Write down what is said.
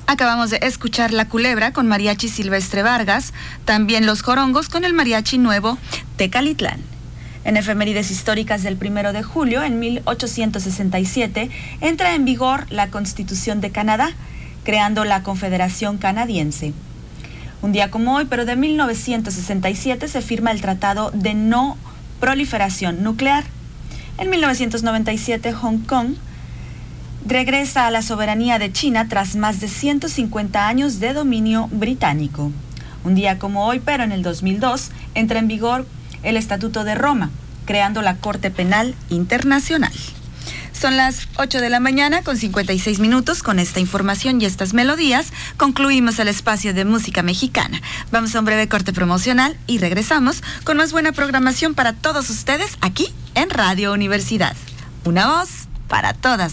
Acabamos de escuchar La Culebra con Mariachi Silvestre Vargas, también Los Jorongos con el Mariachi Nuevo Tecalitlán. En efemérides históricas del 1 de julio, en 1867, entra en vigor la Constitución de Canadá, creando la Confederación Canadiense. Un día como hoy, pero de 1967, se firma el Tratado de No Proliferación Nuclear. En 1997, Hong Kong regresa a la soberanía de China tras más de 150 años de dominio británico. Un día como hoy, pero en el 2002, entra en vigor el Estatuto de Roma, creando la Corte Penal Internacional. Son las 8 de la mañana con 56 minutos. Con esta información y estas melodías concluimos el espacio de música mexicana. Vamos a un breve corte promocional y regresamos con más buena programación para todos ustedes aquí en Radio Universidad. Una voz para todas.